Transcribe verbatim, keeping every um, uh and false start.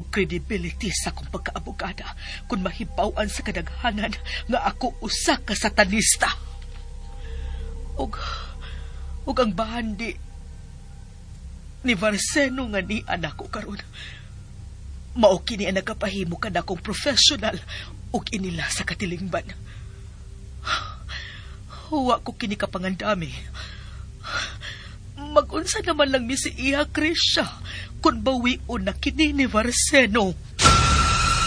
credibility sa akong pagkaabogada kung mahibawan sa kadaghanan nga ako usa ka satanista. Og, og ang bahandi ni Varseno nga ni anak ko karon, mao kini ang nagapahimo kada akong professional og inila sa katilingban. Huwa ko kini kapangandami. Mag-unsa naman lang mi si Iha Krisya kung bawion na kini ni Varseno.